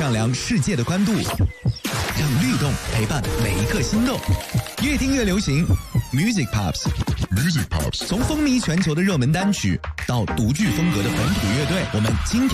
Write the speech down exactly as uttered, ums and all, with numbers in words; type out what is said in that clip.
丈量世界的宽度，让律动陪伴每一刻心动。越听越流行 ，Music Pops，Music Pops， 从风靡全球的热门单曲到独具风格的本土乐队，我们精挑